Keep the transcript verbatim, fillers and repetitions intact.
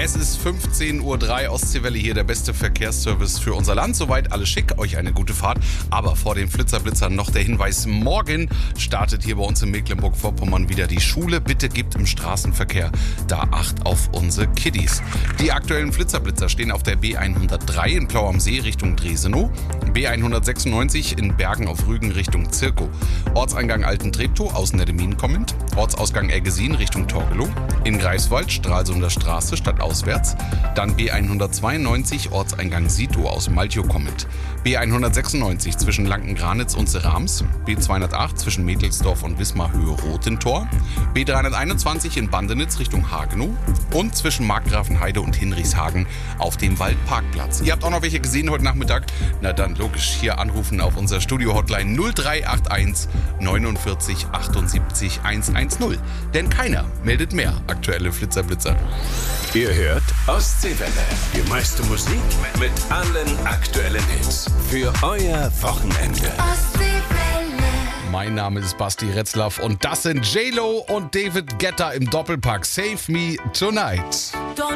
Es ist fünfzehn Uhr drei, Ostseewelle hier, der beste Verkehrsservice für unser Land. Soweit alles schick, euch eine gute Fahrt. Aber vor den Flitzerblitzern noch der Hinweis, morgen startet hier bei uns in Mecklenburg-Vorpommern wieder die Schule. Bitte gebt im Straßenverkehr da Acht auf unsere Kiddies. Die aktuellen Flitzerblitzer stehen auf der B hundertdrei in Plau am See Richtung Dresenow, B hundertsechsundneunzig in Bergen auf Rügen Richtung Zirkow, Ortseingang Alten-Treptow aus Neddemin kommend, Ortsausgang Eggesin Richtung Torgelow, in Greifswald Stralsunder Straße stadtauswärts, dann B hundertzweiundneunzig Ortseingang Sito aus Malchow kommend, B hundertsechsundneunzig zwischen Lankengranitz und Serams, B zweihundertacht zwischen Mädelsdorf und Wismar Höhe Rotentor, B dreihunderteinundzwanzig in Bandenitz Richtung Hagenow und zwischen Markgrafenheide und Hinrichshagen auf dem Waldparkplatz. Ihr habt auch noch welche gesehen heute Nachmittag? Na dann logisch hier anrufen auf unser Studio-Hotline null drei acht eins neunundvierzig achtundsiebzig hundertzehn. Denn keiner meldet mehr aktuelle Flitzerblitzer. Ihr hört Ostseewelle. Die meiste Musik mit allen aktuellen Hits. Für euer Wochenende. Ostseewelle. Mein Name ist Basti Retzlaff und das sind J-Lo und David Guetta im Doppelpack. Save Me Tonight.